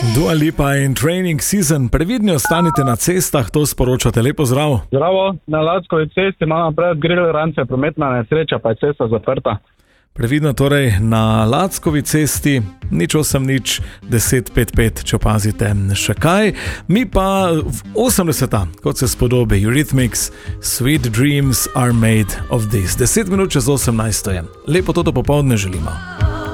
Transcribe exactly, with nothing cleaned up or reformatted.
Dua Lipa in Training Season. Previdni ostanite na cestah, to sporočate. Lepo zdrav. Zdravo, na Lackovi cesti imamo pred grill rance, prometna nesreča, pa je cesta zaprta. Previdno torej na Lackovi cesti, nič osem nič deset pet pet, če opazite še kaj. Mi pa v osemdeseta, kot se spodobi, Eurythmics, Sweet Dreams are made of this. Deset minut čez osemnajsto je. Lepo toto popoldne želimo.